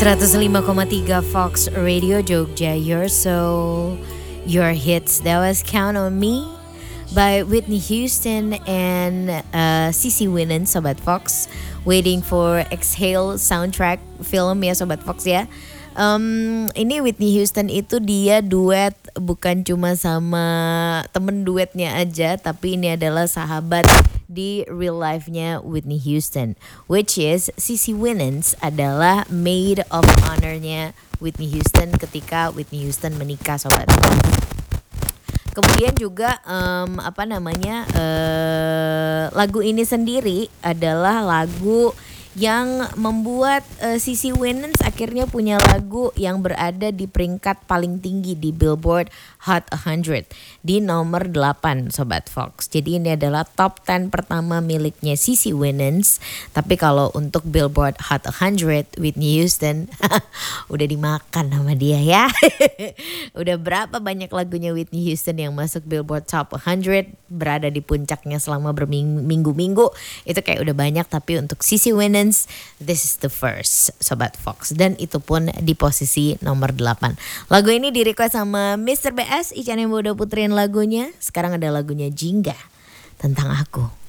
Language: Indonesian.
105,3 Fox Radio Jogja, your soul, your hits. That was Count on Me by Whitney Houston and CeCe Winans, Sobat Fox. Waiting for Exhale soundtrack film ya Sobat Fox ya. Ini Whitney Houston itu dia duet bukan cuma sama temen duetnya aja, tapi ini adalah sahabat di real life-nya Whitney Houston, which is CeCe Winans adalah maid of honor-nya Whitney Houston ketika Whitney Houston menikah, Sobat. Kemudian juga lagu ini sendiri adalah lagu yang membuat CeCe Winans akhirnya punya lagu yang berada di peringkat paling tinggi di Billboard Hot 100 di nomor 8 Sobat Fox. Jadi ini adalah top 10 pertama miliknya CeCe Winans. Tapi kalau untuk Billboard Hot 100 Whitney Houston udah dimakan sama dia ya. Udah berapa banyak lagunya Whitney Houston yang masuk Billboard Top 100, berada di puncaknya selama berminggu-minggu. Itu kayak udah banyak, tapi untuk CeCe Winans this is the first Sobat Fox, dan itu pun di posisi nomor 8. Lagu ini di-request sama Mr. BS, Ican yang udah puterin lagunya. Sekarang ada lagunya Jingga, Tentang Aku.